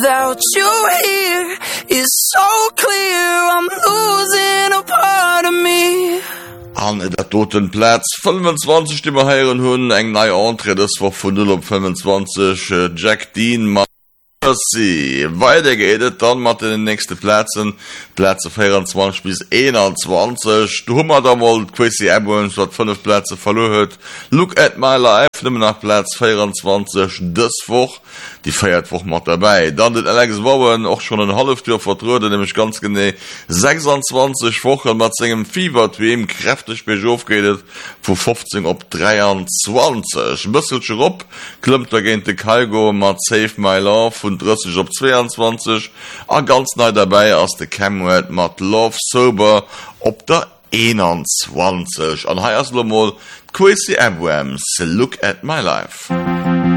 Without you here, it's so clear I'm losing a part of me. An der toten Platz 25 Stimmer heieren hunn eng nei Entre des war vun 0 op 25 Jack Dean weiter geht dann mat den nächste Plätzen 24 bis 21 du hummer da mal Quincy Evans wat 5 Plätze verloren. Look at my life nimmer nach Platz 24 deswoch die feiertwoch mat dabei dann den Alex Bowen auch schon ein Halftür vertrude nämlich ganz genau 26 Wochen mat engem Fieber wie kräftig bejof gehtt vu 15 op 23 Bësselche op klemmt der gente Calgo mat Save My Love von 30 op 22 a ganz neu dabei as de Camwood mat Love Sober op der 21 an Highest Quincy Evans Look at My Life.